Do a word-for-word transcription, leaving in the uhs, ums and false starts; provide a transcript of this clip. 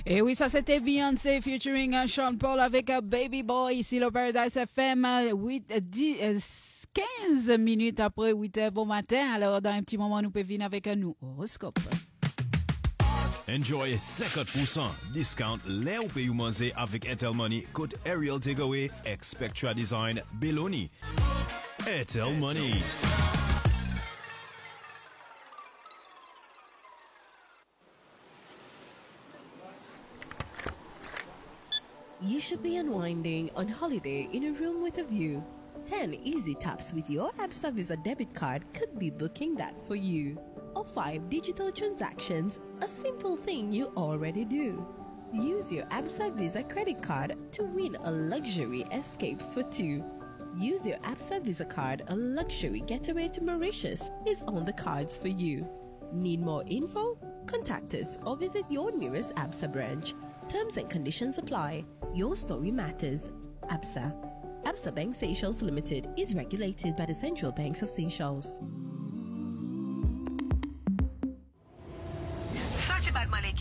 Et oui, ça c'était Beyoncé featuring uh, Sean Paul avec uh, Baby Boy ici le Paradise F M, uh, huit, uh, dix, uh, quinze minutes après huit heures bon matin. Alors dans un petit moment nous pouvons venir avec un nous horoscope. Enjoy cinquante pour cent discount les ou pays manger avec Airtel Money code Ariel Takeaway Expectra Design Beloni. Airtel Money. You should be unwinding on holiday in a room with a view. ten easy taps with your Absa Visa debit card could be booking that for you. Or five digital transactions, a simple thing you already do. Use your Absa Visa credit card to win a luxury escape for two. Use your Absa Visa card, a luxury getaway to Mauritius is on the cards for you. Need more info? Contact us or visit your nearest Absa branch. Terms and conditions apply. Your story matters. Absa. Absa Bank Seychelles Limited is regulated by the Central Banks of Seychelles. Such a bad money.